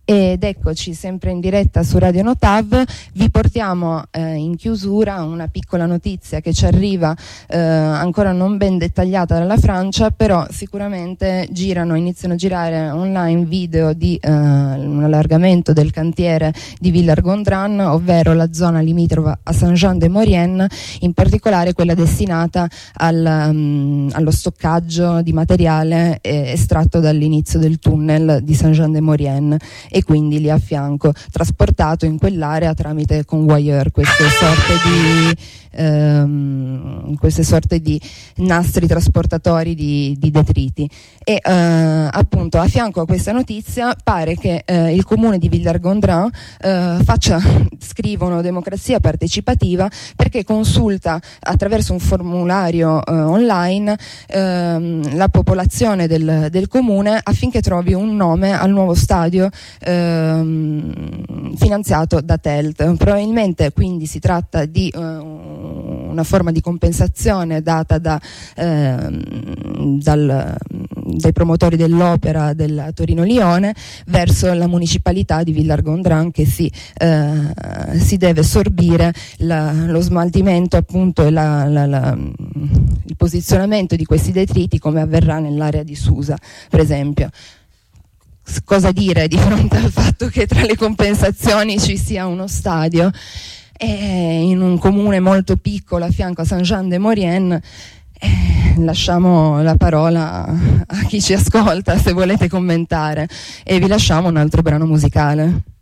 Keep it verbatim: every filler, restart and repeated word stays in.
Ed eccoci sempre in diretta su Radio Notav. Vi portiamo eh, in chiusura una piccola notizia che ci arriva eh, ancora non ben dettagliata dalla Francia, però sicuramente girano, iniziano a girare online video di eh, un allargamento del cantiere di Villars-Gondran, ovvero la zona limitrofa a Saint-Jean-de-Maurienne, in particolare quella destinata al, um, allo stoccaggio di materiale eh, estratto dall'inizio del tunnel di Saint-Jean-de-Maurienne, e quindi lì a fianco trasportato in quell'area tramite convoyeur, queste sorte di ehm, queste sorte di nastri trasportatori di, di detriti. E eh, appunto a fianco a questa notizia pare che eh, il comune di Villars-Gondran eh, faccia, scrivono, democrazia partecipativa, perché consulta attraverso un formulario eh, online ehm, la popolazione del, del comune affinché trovi un nome al nuovo stadio ehm, finanziato da Telt. Probabilmente quindi si tratta di eh, una forma di compensazione data da, ehm, dal, dai promotori dell'opera del Torino-Lione verso la municipalità di Villars-Gondran, che si, eh, si deve sorbire la, lo smaltimento appunto e la, la, la, il posizionamento di questi detriti, come avverrà nell'area di Susa per esempio. Cosa dire di fronte al fatto che tra le compensazioni ci sia uno stadio e in un comune molto piccolo a fianco a Saint-Jean-de-Maurienne? Eh, lasciamo la parola a chi ci ascolta se volete commentare, e vi lasciamo un altro brano musicale.